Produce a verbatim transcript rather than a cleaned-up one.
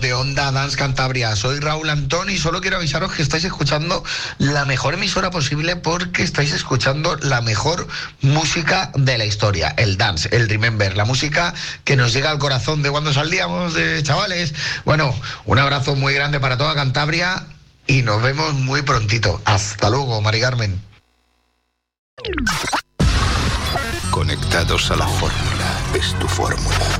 De Onda Dance Cantabria, soy Raúl Antón y solo quiero avisaros que estáis escuchando la mejor emisora posible porque estáis escuchando la mejor música de la historia, el dance, el remember, la música que nos llega al corazón de cuando salíamos de chavales. Bueno, un abrazo muy grande para toda Cantabria y nos vemos muy prontito. Hasta luego, Mari Carmen. Conectados a la fórmula, es tu fórmula.